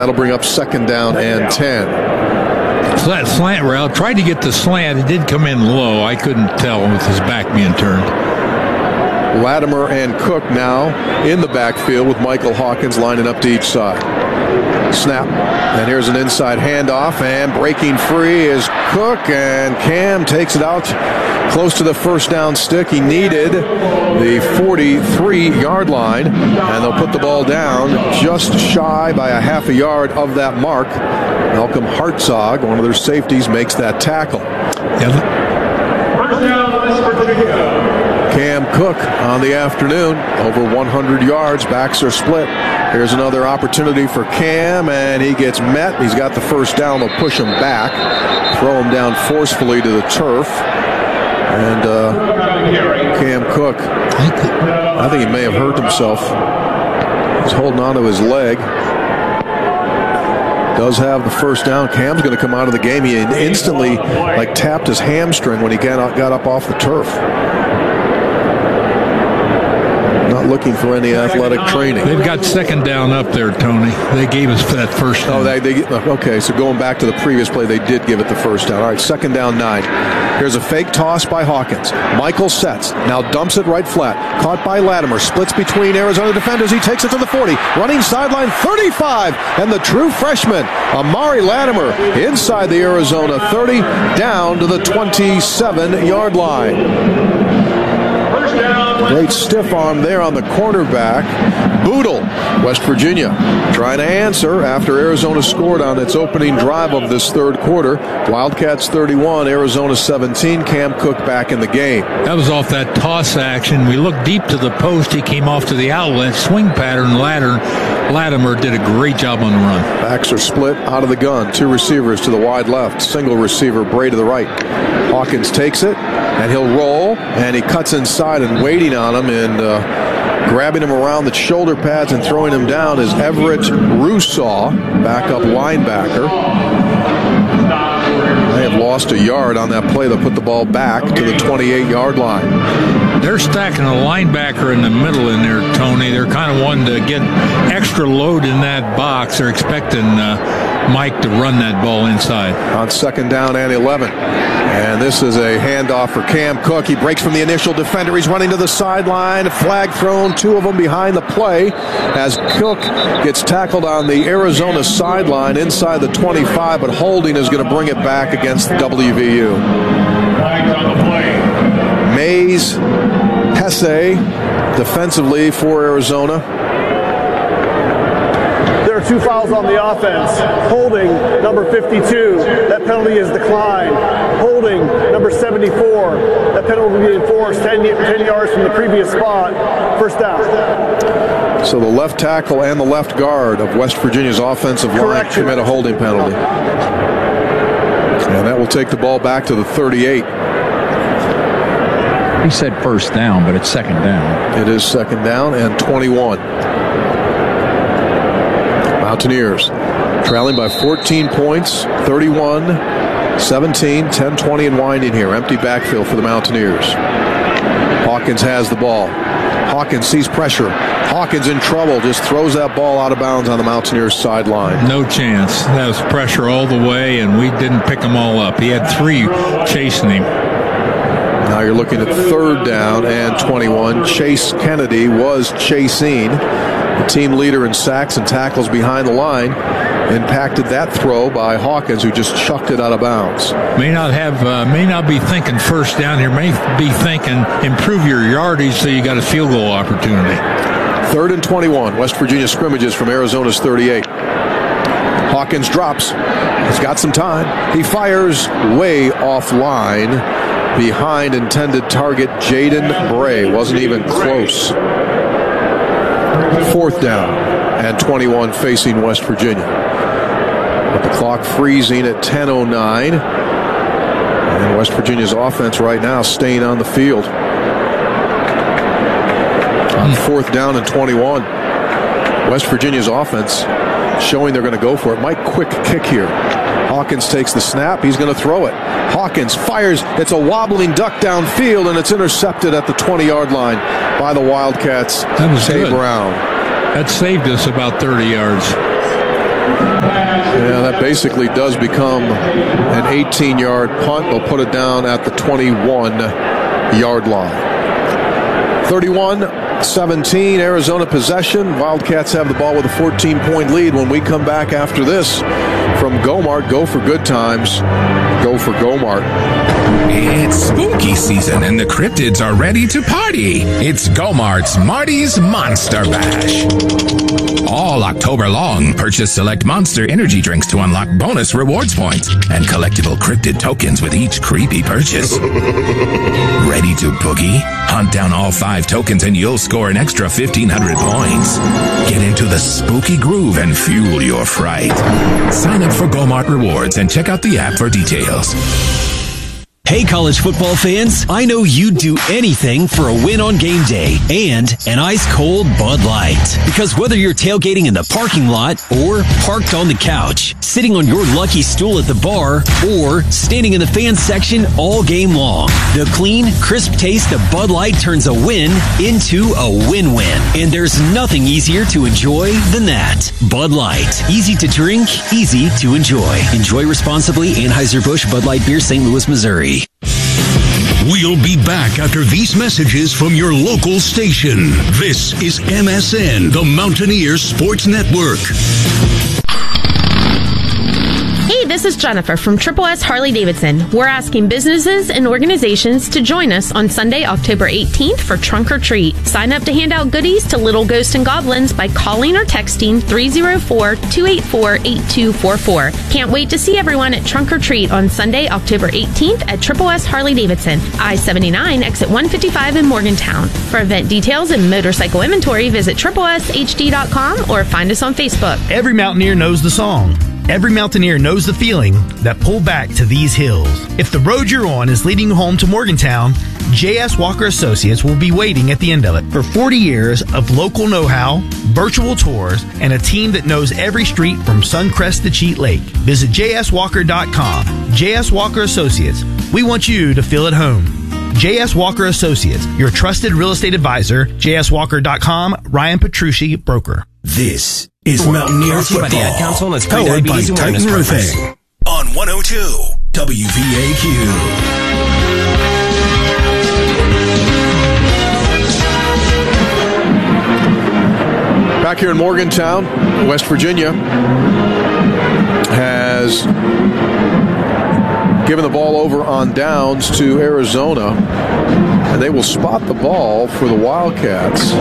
That'll bring up second down and 10. So that slant route, tried to get the slant. It did come in low. I couldn't tell with his back being turned. Latimer and Cook now in the backfield with Michael Hawkins lining up to each side. Snap. And here's an inside handoff, and breaking free is Cook, and Cam takes it out close to the first down stick. He needed the 43-yard line, and they'll put the ball down just shy by a half a yard of that mark. Malcolm Hartzog, one of their safeties, makes that tackle. First down, West Virginia. Cam Cook on the afternoon, over 100 yards, backs are split. Here's another opportunity for Cam, and he gets met. He's got the first down. They'll push him back, throw him down forcefully to the turf. And Cam Cook, I think he may have hurt himself. He's holding on to his leg. Does have the first down. Cam's going to come out of the game. He instantly tapped his hamstring when he got up off the turf. Not looking for any athletic training. They've got second down up there, Tony. They gave us that first down. Okay, so going back to the previous play, they did give it the first down. All right, second down 9. Here's a fake toss by Hawkins. Michael sets, now dumps it right flat. Caught by Latimer, splits between Arizona defenders. He takes it to the 40, running sideline 35, and the true freshman, Amari Latimer, inside the Arizona 30, down to the 27-yard line. Great stiff arm there on the cornerback. Boodle, West Virginia, trying to answer after Arizona scored on its opening drive of this third quarter. Wildcats 31, Arizona 17. Cam Cook back in the game. That was off that toss action. We looked deep to the post. He came off to the outlet. Swing pattern. Latimer did a great job on the run. Backs are split out of the gun. 2 receivers to the wide left. Single receiver, Bray to the right. Hawkins takes it, and he'll roll, and he cuts inside, and waiting on him and grabbing him around the shoulder pads and throwing him down is Everett Rousseau, backup linebacker. They have lost a yard on that play. They'll put the ball back to the 28-yard line. They're stacking a linebacker in the middle in there, Tony. They're kind of wanting to get extra load in that box. They're expecting Mike to run that ball inside. On second down and 11. And this is a handoff for Cam Cook. He breaks from the initial defender. He's running to the sideline. Flag thrown, 2 of them behind the play as Cook gets tackled on the Arizona sideline inside the 25, but holding is going to bring it back against WVU. Mays Hesse defensively for Arizona. There are 2 fouls on the offense. Holding, number 52. That penalty is declined. Holding, number 74. That penalty will be enforced 10 yards from the previous spot. First down. So the left tackle and the left guard of West Virginia's offensive line commit a holding penalty. And that will take the ball back to the 38. He said first down, but it's second down. It is second down and 21. Mountaineers trailing by 14 points, 31-17, 10-20 and winding here. Empty backfield for the Mountaineers. Hawkins has the ball. Hawkins sees pressure. Hawkins in trouble, just throws that ball out of bounds on the Mountaineers sideline. No chance. That was pressure all the way, and we didn't pick them all up. He had 3 chasing him. Now you're looking at third down and 21. Chase Kennedy was chasing. The team leader in sacks and tackles behind the line. Impacted that throw by Hawkins, who just chucked it out of bounds. May not be thinking first down here. May be thinking improve your yardage so you got a field goal opportunity. Third and 21. West Virginia scrimmages from Arizona's 38. Hawkins drops. He's got some time. He fires way offline behind intended target Jaden Bray. Wasn't even close. Fourth down and 21 facing West Virginia. With the clock freezing at 10:09. And West Virginia's offense right now staying on the field. On fourth down and 21. West Virginia's offense showing they're going to go for it. Mike, quick kick here. Hawkins takes the snap. He's going to throw it. Hawkins fires. It's a wobbling duck downfield, and it's intercepted at the 20-yard line by the Wildcats. That was Tay good. Brown. That saved us about 30 yards. Yeah, that basically does become an 18-yard punt. They'll put it down at the 21-yard line. 31-17, Arizona possession. Wildcats have the ball with a 14-point lead. When we come back after this from Go-Mart, go for good times. Go for Go-Mart. It's spooky season and the cryptids are ready to party. It's Go-Mart's Marty's Monster Bash. All October long, purchase select Monster energy drinks to unlock bonus rewards points and collectible cryptid tokens with each creepy purchase. Ready to boogie? Hunt down all 5 tokens and you'll score an extra 1,500 points. Get into the spooky groove and fuel your fright. Sign up for Go-Mart Rewards and check out the app for details. Hey, college football fans, I know you'd do anything for a win on game day and an ice-cold Bud Light. Because whether you're tailgating in the parking lot or parked on the couch, sitting on your lucky stool at the bar, or standing in the fan section all game long, the clean, crisp taste of Bud Light turns a win into a win-win. And there's nothing easier to enjoy than that. Bud Light. Easy to drink, easy to enjoy. Enjoy responsibly. Anheuser-Busch Bud Light Beer, St. Louis, Missouri. We'll be back after these messages from your local station. This is MSN, the Mountaineer Sports Network. Hey, this is Jennifer from Triple S Harley Davidson. We're asking businesses and organizations to join us on Sunday, October 18th for Trunk or Treat. Sign up to hand out goodies to little ghosts and goblins by calling or texting 304-284-8244. Can't wait to see everyone at Trunk or Treat on Sunday, October 18th at Triple S Harley Davidson, I-79, exit 155 in Morgantown. For event details and motorcycle inventory, visit tripleshd.com or find us on Facebook. Every Mountaineer knows the song. Every Mountaineer knows the feeling that pull back to these hills. If the road you're on is leading you home to Morgantown, J.S. Walker Associates will be waiting at the end of it. For 40 years of local know-how, virtual tours, and a team that knows every street from Suncrest to Cheat Lake, visit jswalker.com. J.S. Walker Associates. We want you to feel at home. J.S. Walker Associates, your trusted real estate advisor. JSWalker.com. Ryan Petrucci, broker. This is Mountaineer Football, powered by Titan Roofing on 102 WVAQ. Back here in Morgantown, West Virginia has given the ball over on downs to Arizona, and they will spot the ball for the Wildcats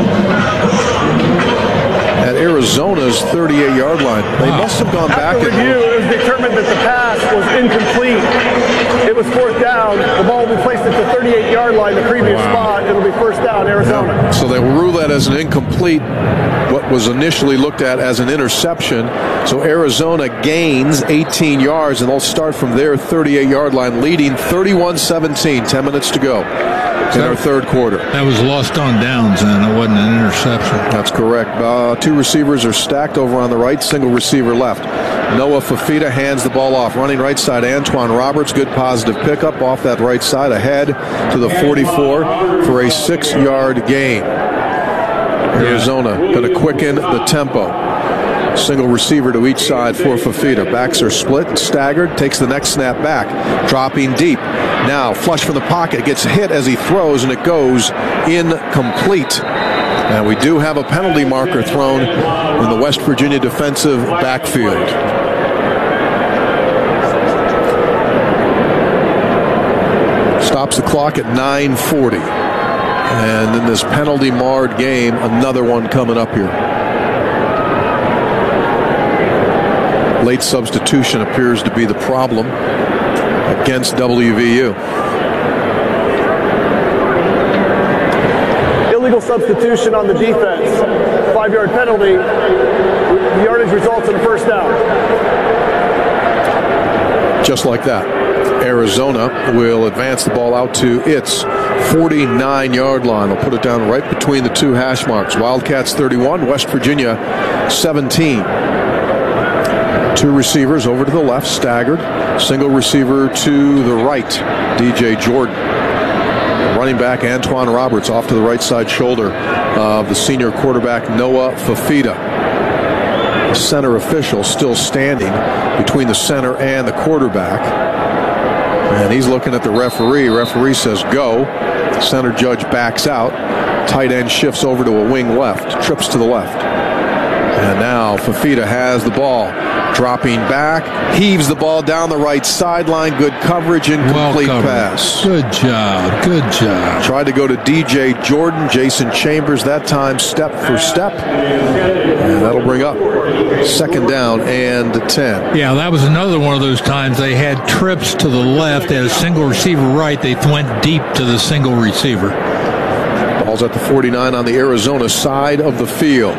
at Arizona's 38-yard line. They must have gone back. After review, it was determined that the pass was incomplete. It was fourth down. The ball will be placed at the 38-yard line, the previous spot. It'll be first down, Arizona. Yeah. So they will rule that as an incomplete, what was initially looked at as an interception. So Arizona gains 18 yards, and they'll start from their 38-yard line, leading 31-17, 10 minutes to go in our third quarter. That was lost on downs, and it wasn't an interception. That's correct. 2 receivers are stacked over on the right, single receiver left. Noah Fafita hands the ball off. Running right side, Antoine Roberts. Good positive pickup off that right side, ahead to the 44 for a 6-yard gain. Arizona going to quicken the tempo. Single receiver to each side for Fafita. Backs are split, staggered, takes the next snap back, dropping deep. Now flush from the pocket, gets hit as he throws, and it goes incomplete. And we do have a penalty marker thrown in the West Virginia defensive backfield. Stops the clock at 9:40. And in this penalty-marred game, another one coming up here. Late substitution appears to be the problem against WVU. Illegal substitution on the defense. 5-yard penalty. The yardage results in a first down. Just like that, Arizona will advance the ball out to its 49-yard line. They'll put it down right between the 2 hash marks. Wildcats 31, West Virginia 17. 2 receivers over to the left, staggered. Single receiver to the right, DJ Jordan. Running back Antoine Roberts off to the right side shoulder of the senior quarterback Noah Fafita. center official still standing between the center and the quarterback. And he's looking at the referee. Referee says go. Center judge backs out. Tight end shifts over to a wing left. Trips to the left. And now Fifita has the ball. Dropping back. Heaves the ball down the right sideline. Good coverage. Incomplete pass. Good job. Good job. Tried to go to DJ Jordan. Jason Chambers that time step for step. And that'll bring up 2nd down and 10. Yeah, that was another one of those times they had trips to the left. They had a single receiver right. They went deep to the single receiver. Ball's at the 49 on the Arizona side of the field.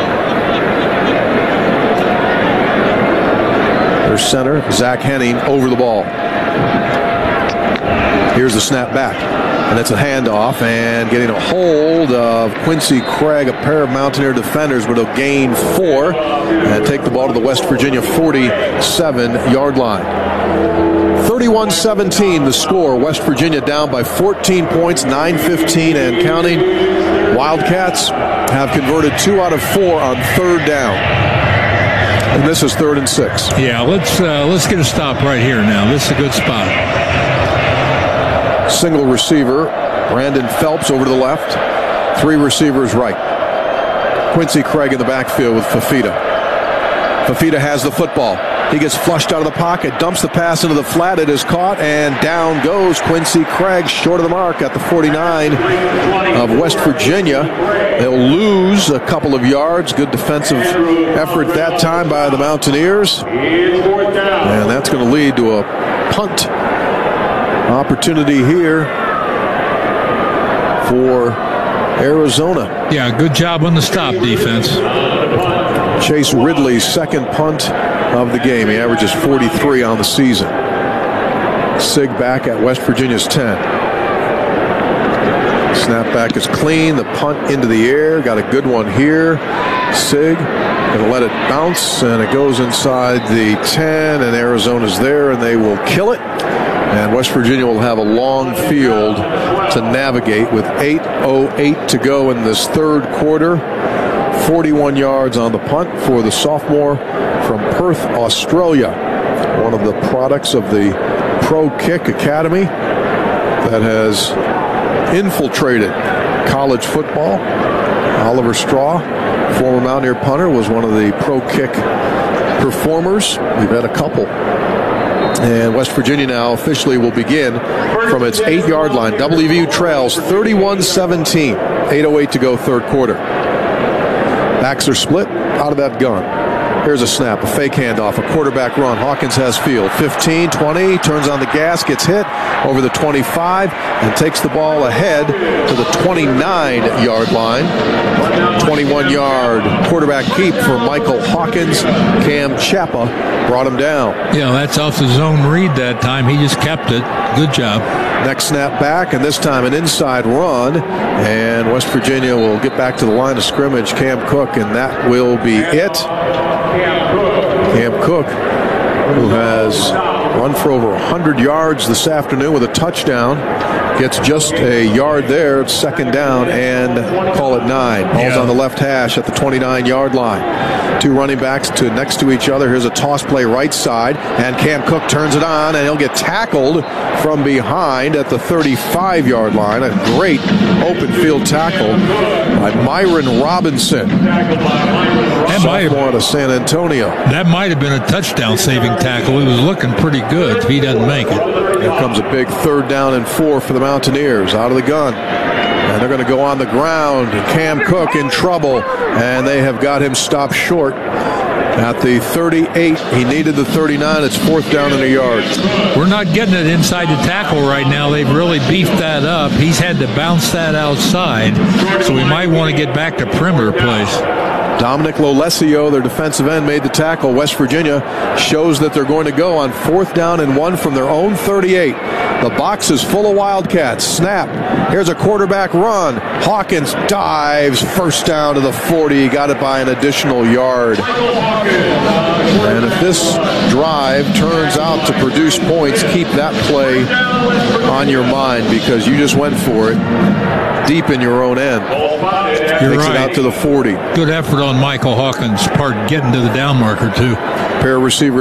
Their center, Zach Henning, over the ball. Here's the snap back. And it's a handoff, and getting a hold of Quincy Craig, a pair of Mountaineer defenders, but he'll gain 4 and take the ball to the West Virginia 47-yard line. 31-17 the score. West Virginia down by 14 points, 9:15 and counting. Wildcats have converted 2 out of 4 on 3rd down. And this is 3rd and 6. Yeah, let's get a stop right here now. This is a good spot. Single receiver, Brandon Phelps over to the left. 3 receivers right. Quincy Craig in the backfield with Fifita. Fifita has the football. He gets flushed out of the pocket, dumps the pass into the flat. It is caught, and down goes Quincy Craig, short of the mark at the 49 of West Virginia. They'll lose a couple of yards. Good defensive effort that time by the Mountaineers. And that's going to lead to a punt opportunity here for Arizona. Yeah, good job on the stop defense. Chase Ridley's 2nd punt of the game. He averages 43 on the season. Sig back at West Virginia's 10. Snapback is clean. The punt into the air. Got a good one here. Sig going to let it bounce, and it goes inside the 10, and Arizona's there, and they will kill it. And West Virginia will have a long field to navigate with 8:08 to go in this 3rd quarter. 41 yards on the punt for the sophomore from Perth, Australia. One of the products of the Pro Kick Academy that has infiltrated college football. Oliver Straw, former Mountaineer punter, was one of the Pro Kick performers. We've had a couple. And West Virginia now officially will begin from its 8-yard line. WVU trails 31-17. 8:08 to go, 3rd quarter. Backs are split out of that gun. Here's a snap, a fake handoff, a quarterback run. Hawkins has field. 15, 20, turns on the gas, gets hit over the 25, and takes the ball ahead to the 29-yard line. 21-yard quarterback keep for Michael Hawkins. Cam Chappa brought him down. Yeah, that's off the zone read that time. He just kept it. Good job. Next snap back, and this time an inside run, and West Virginia will get back to the line of scrimmage. Cam Cook, and that will be it. Cam Cook, who has run for over 100 yards this afternoon with a touchdown, gets just a yard there. It's 2nd down and call it 9. Ball's on the left hash at the 29-yard line. 2 running backs next to each other. Here's a toss play right side, and Cam Cook turns it on, and he'll get tackled from behind at the 35-yard line. A great open field tackle by Myron Robinson, sophomore out of San Antonio. That might have been a touchdown-saving tackle. He was looking pretty good if he doesn't make it. Here comes a big 3rd down and 4 for the Mountaineers out of the gun. And they're going to go on the ground. Cam Cook in trouble, and they have got him stopped short at the 38. He needed the 39. It's 4th down and a yard. We're not getting it inside the tackle right now. They've really beefed that up. He's had to bounce that outside, so we might want to get back to perimeter plays. Dominic Lolesio, their defensive end, made the tackle. West Virginia shows that they're going to go on 4th down and 1 from their own 38. The box is full of Wildcats. Snap. Here's a quarterback run. Hawkins dives. 1st down to the 40. Got it by an additional yard. And if this drive turns out to produce points, keep that play on your mind, because you just went for it deep in your own end. You're Takes right. it out to the 40. Good effort on Michael Hawkins' part getting to the down marker, too. Pair of receivers